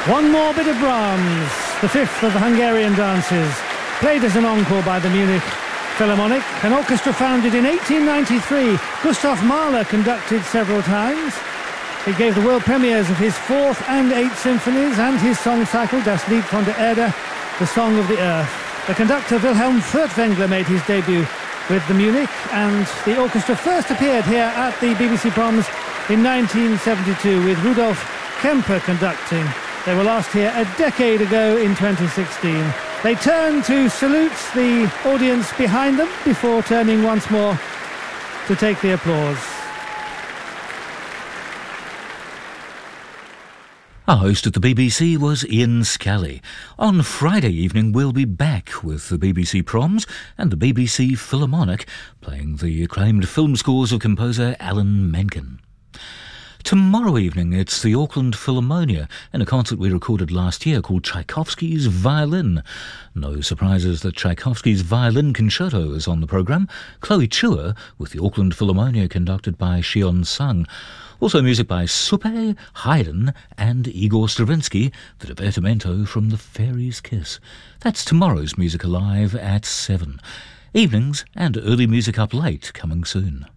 One more bit of Brahms, the fifth of the Hungarian dances, played as an encore by the Munich Philharmonic, an orchestra founded in 1893. Gustav Mahler conducted several times. He gave the world premieres of his fourth and eighth symphonies and his song cycle, Das Lied von der Erde, the Song of the Earth. The conductor Wilhelm Furtwängler made his debut with the Munich, and the orchestra first appeared here at the BBC Proms in 1972 with Rudolf Kemper conducting. They were last here a decade ago in 2016. They turn to salute the audience behind them before turning once more to take the applause. Our host at the BBC was Ian Scally. On Friday evening we'll be back with the BBC Proms and the BBC Philharmonic playing the acclaimed film scores of composer Alan Menken. Tomorrow evening it's the Auckland Philharmonia in a concert we recorded last year called Tchaikovsky's Violin. No surprises that Tchaikovsky's Violin Concerto is on the programme. Chloe Chua with the Auckland Philharmonia conducted by Xion Sung. Also music by Supe, Haydn and Igor Stravinsky, the Divertimento from The Fairy's Kiss. That's tomorrow's Music Alive at 7. Evenings and early music up late coming soon.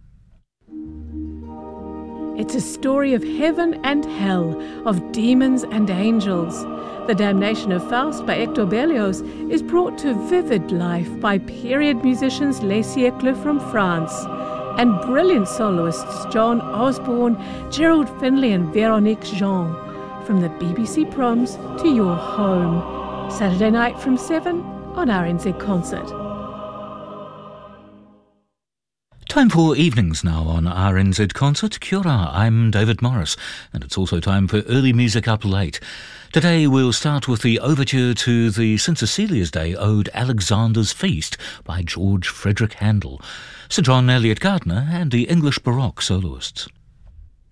It's a story of heaven and hell, of demons and angels. The Damnation of Faust by Hector Berlioz is brought to vivid life by period musicians Les Siècles from France and brilliant soloists John Osborne, Gerald Finley and Véronique Jean. From the BBC Proms to your home. Saturday night from 7 on RNZ Concert. Time for evenings now on RNZ Concert. Kia ora, I'm David Morris, and it's also time for early music up late. Today we'll start with the overture to the St Cecilia's Day ode Alexander's Feast by George Frederick Handel, Sir John Eliot Gardiner and the English Baroque soloists.